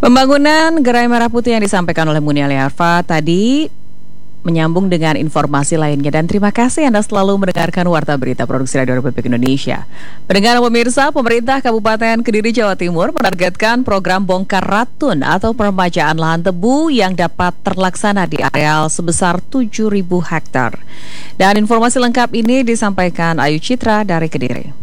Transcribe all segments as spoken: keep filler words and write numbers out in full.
Pembangunan Gerai Merah Putih yang disampaikan oleh Muni Aliarfa tadi menyambung dengan informasi lainnya. Dan terima kasih Anda selalu mendengarkan Warta Berita Produksi Radio Republik Indonesia. Pendengar pemirsa, pemerintah Kabupaten Kediri, Jawa Timur menargetkan program bongkar ratun atau peremajaan lahan tebu yang dapat terlaksana di areal sebesar tujuh ribu hektar. Dan informasi lengkap ini disampaikan Ayu Citra dari Kediri.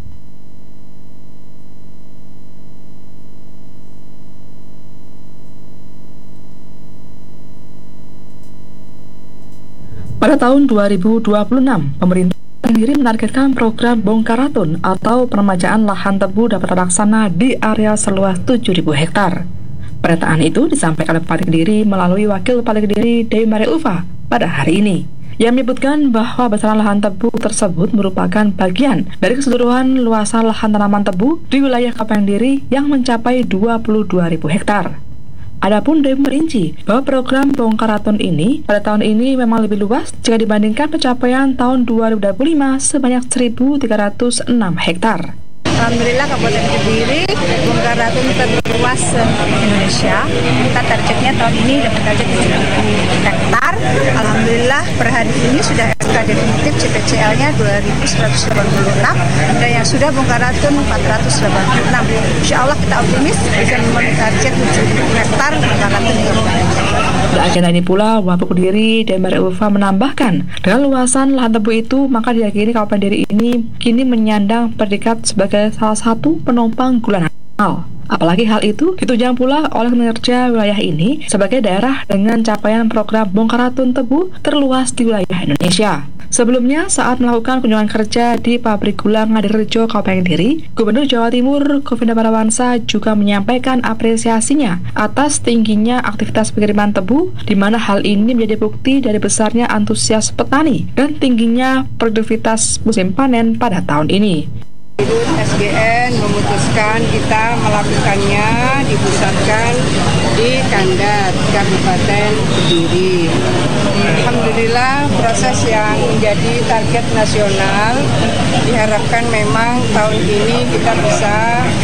Pada tahun dua ribu dua puluh enam, pemerintah Kediri menargetkan program bongkar ratun atau peremajaan lahan tebu dapat terlaksana di area seluas tujuh ribu hektar. Pernyataan itu disampaikan oleh Bupati Kediri melalui Wakil Bupati Kediri Dewi Maria Ulfa pada hari ini, yang menyebutkan bahwa besaran lahan tebu tersebut merupakan bagian dari keseluruhan luasan lahan tanaman tebu di wilayah Kabupaten Kediri yang mencapai dua puluh dua ribu hektar. Adapun Dewi merinci bahwa program bongkar ratun ini pada tahun ini memang lebih luas jika dibandingkan pencapaian tahun dua ribu dua puluh lima sebanyak seribu tiga ratus enam hektar. Alhamdulillah Kabupaten Kediri bongkar ratun terluas Indonesia. Kita targetnya tahun ini dapat target tujuh ribu hektar. Alhamdulillah per hari ini sudah S K definitif C P C L-nya dua ribu seratus delapan puluh enam dan yang sudah bongkar ratun empat ratus delapan puluh enam. Insya Allah kita optimis bisa memenuhi target tujuh ribu hektar bongkar ratun di Kabupaten Kediri. Dalam agenda ini pula, Wapuk Kediri Dewi Maria Ulfa menambahkan, dengan luasan lahan tebu itu, maka diyakini Kabupaten Kediri ini kini menyandang predikat sebagai salah satu penopang gula nasional. Apalagi hal itu ditunjang pula oleh kinerja wilayah ini sebagai daerah dengan capaian program bongkar ratun tebu terluas di wilayah Indonesia. Sebelumnya, saat melakukan kunjungan kerja di pabrik gula Ngadirejo, Kabupaten Kediri, Gubernur Jawa Timur Kofindo Parawansa juga menyampaikan apresiasinya atas tingginya aktivitas pengiriman tebu, di mana hal ini menjadi bukti dari besarnya antusias petani dan tingginya produktivitas musim panen pada tahun ini. S G N memutuskan kita melakukannya dipusatkan di Kandat, Kabupaten Kediri. Alhamdulillah proses yang menjadi target nasional diharapkan memang tahun ini kita bisa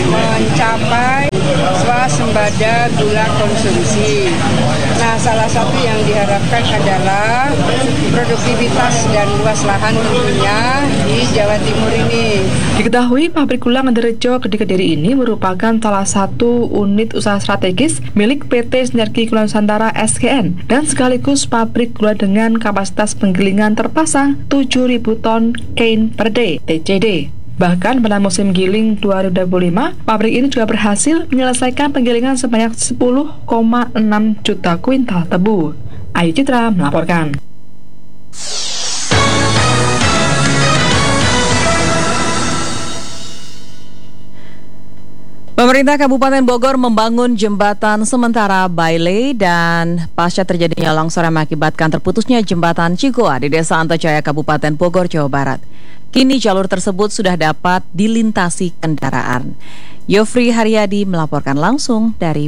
mencapai swasembada gula konsumsi. Nah, salah satu yang diharapkan adalah produktivitas dan luas lahan tentunya di Jawa Timur ini. Diketahui pabrik gula Ngadirejo Kediri ini merupakan salah satu unit usaha strategis milik P T Sinergi Gula Nusantara S G N dan sekaligus pabrik gula dengan kapasitas penggilingan terpasang tujuh ribu ton kain per day T C D. Bahkan pada musim giling dua ribu dua puluh lima, pabrik ini juga berhasil menyelesaikan penggilingan sebanyak sepuluh koma enam juta kuintal tebu. Ayu Citra melaporkan. Pemerintah Kabupaten Bogor membangun jembatan sementara Bailey dan pasca terjadinya longsor yang mengakibatkan terputusnya jembatan Cigoa di Desa Antajaya, Kabupaten Bogor, Jawa Barat. Kini jalur tersebut sudah dapat dilintasi kendaraan. Yofri Haryadi melaporkan langsung dari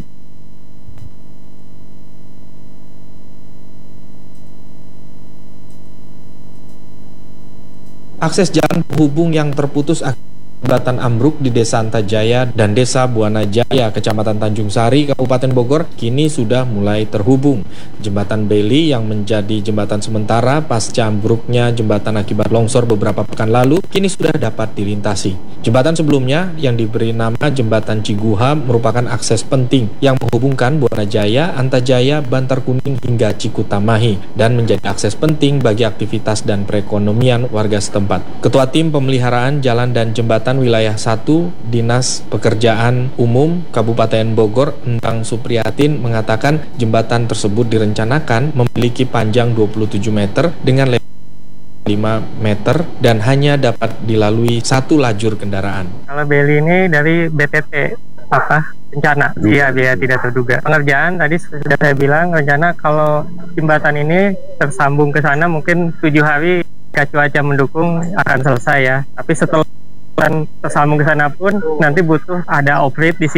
akses jalan penghubung yang terputus akibat jembatan ambruk di Desa Antajaya dan Desa Buana Jaya, Kecamatan Tanjung Sari, Kabupaten Bogor, kini sudah mulai terhubung. Jembatan Bailey yang menjadi jembatan sementara pasca ambruknya jembatan akibat longsor beberapa pekan lalu, kini sudah dapat dilintasi. Jembatan sebelumnya yang diberi nama Jembatan Ciguha merupakan akses penting yang menghubungkan Buana Jaya, Antajaya, Bantar Kuning hingga Cikutamahi dan menjadi akses penting bagi aktivitas dan perekonomian warga setempat. Ketua Tim Pemeliharaan Jalan dan Jembatan Wilayah satu Dinas Pekerjaan Umum Kabupaten Bogor, Endang Supriyatin, mengatakan jembatan tersebut direncanakan memiliki panjang dua puluh tujuh meter dengan lebar lima meter dan hanya dapat dilalui satu lajur kendaraan. Kalau Bailey ini dari B T T apa bencana, iya biaya tidak terduga. Pengerjaan tadi sudah saya bilang, rencana kalau jembatan ini tersambung ke sana mungkin tujuh hari jika cuaca mendukung akan selesai ya. Tapi setelah tersambung ke sana pun nanti butuh ada operate di sini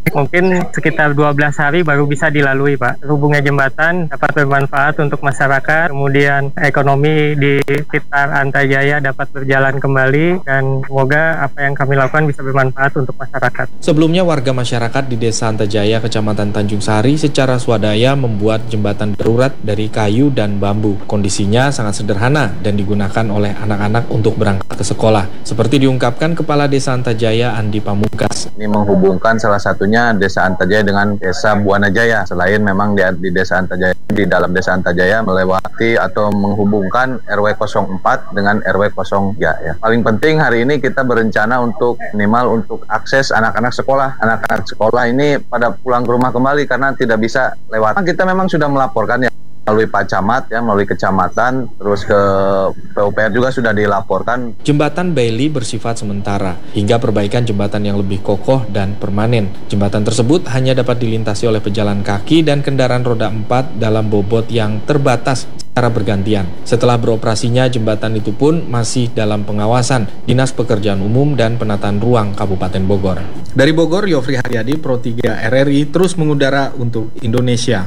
Mungkin sekitar dua belas hari baru bisa dilalui, Pak. Terhubungnya jembatan dapat bermanfaat untuk masyarakat, kemudian ekonomi di sekitar Antajaya dapat berjalan kembali, dan semoga apa yang kami lakukan bisa bermanfaat untuk masyarakat. Sebelumnya warga masyarakat di Desa Antajaya, Kecamatan Tanjung Sari secara swadaya membuat jembatan darurat dari kayu dan bambu. Kondisinya sangat sederhana dan digunakan oleh anak-anak untuk berangkat ke sekolah. Seperti diungkapkan Kepala Desa Antajaya Andi Pamungkas. Ini menghubungkan salah satunya Desa Antajaya dengan Desa Buanajaya. Selain memang di, di Desa Antajaya, di dalam Desa Antajaya melewati atau menghubungkan R W nol empat dengan R W nol tiga ya. Paling penting hari ini kita berencana untuk minimal untuk akses anak-anak sekolah. Anak-anak sekolah ini pada pulang ke rumah kembali karena tidak bisa lewat. Kita memang sudah melaporkan ya, melalui Pak Camat ya, melalui kecamatan, terus ke P U P R juga sudah dilaporkan. Jembatan Bailey bersifat sementara hingga perbaikan jembatan yang lebih kokoh dan permanen. Jembatan tersebut hanya dapat dilintasi oleh pejalan kaki dan kendaraan roda empat dalam bobot yang terbatas secara bergantian. Setelah beroperasinya, jembatan itu pun masih dalam pengawasan Dinas Pekerjaan Umum dan Penataan Ruang Kabupaten Bogor. Dari Bogor, Yofri Haryadi, Pro tiga R R I, terus mengudara untuk Indonesia.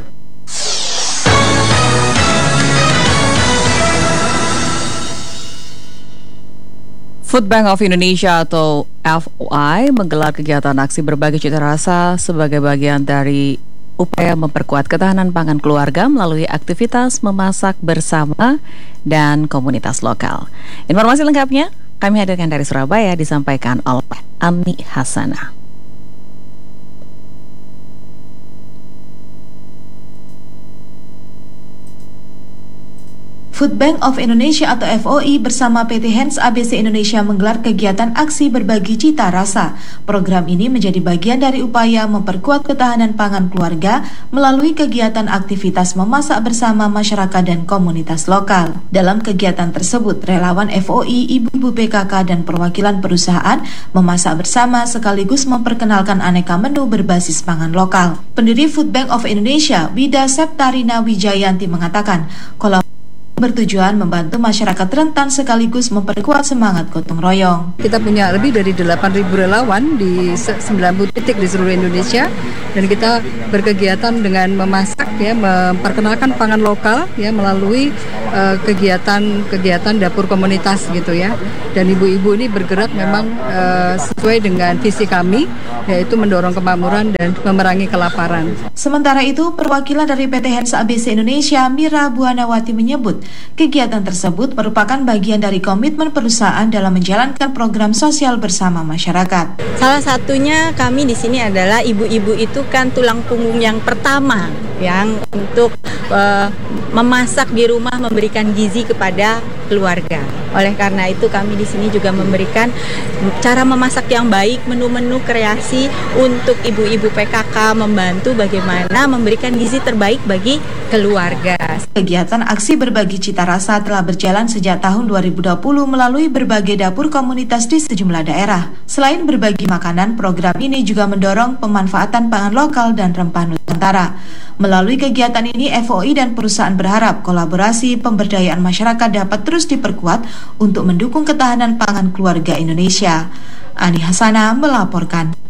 Food Bank of Indonesia atau F O I menggelar kegiatan aksi berbagi cita rasa sebagai bagian dari upaya memperkuat ketahanan pangan keluarga melalui aktivitas memasak bersama dan komunitas lokal. Informasi lengkapnya kami hadirkan dari Surabaya, disampaikan oleh Ani Hasanah. Food Bank of Indonesia atau F O I bersama P T Hands A B C Indonesia menggelar kegiatan aksi berbagi cita rasa. Program ini menjadi bagian dari upaya memperkuat ketahanan pangan keluarga melalui kegiatan aktivitas memasak bersama masyarakat dan komunitas lokal. Dalam kegiatan tersebut, relawan F O I, ibu-ibu P K K dan perwakilan perusahaan memasak bersama sekaligus memperkenalkan aneka menu berbasis pangan lokal. Pendiri Food Bank of Indonesia, Wida Septarina Wijayanti mengatakan, kalau bertujuan membantu masyarakat rentan sekaligus memperkuat semangat gotong royong. Kita punya lebih dari delapan ribu relawan di sembilan puluh titik di seluruh Indonesia, dan kita berkegiatan dengan memasak ya, memperkenalkan pangan lokal ya melalui uh, kegiatan-kegiatan dapur komunitas gitu ya. Dan ibu-ibu ini bergerak memang uh, sesuai dengan visi kami, yaitu mendorong kemakmuran dan memerangi kelaparan. Sementara itu, perwakilan dari P T Hands A B C Indonesia, Mira Buanawati menyebut, kegiatan tersebut merupakan bagian dari komitmen perusahaan dalam menjalankan program sosial bersama masyarakat. Salah satunya kami di sini adalah ibu-ibu itu kan tulang punggung yang pertama yang untuk uh, memasak di rumah, memberikan gizi kepada keluarga. Oleh karena itu kami di sini juga memberikan cara memasak yang baik, menu-menu kreasi untuk ibu-ibu P K K, membantu bagaimana memberikan gizi terbaik bagi keluarga. Kegiatan aksi berbagi cita rasa telah berjalan sejak tahun dua ribu dua puluh melalui berbagai dapur komunitas di sejumlah daerah. Selain berbagi makanan, program ini juga mendorong pemanfaatan pangan lokal dan rempah Nusantara. Melalui kegiatan ini, F O I dan perusahaan berharap kolaborasi pemberdayaan masyarakat dapat terus diperkuat untuk mendukung ketahanan pangan keluarga Indonesia. Ani Hasanah melaporkan.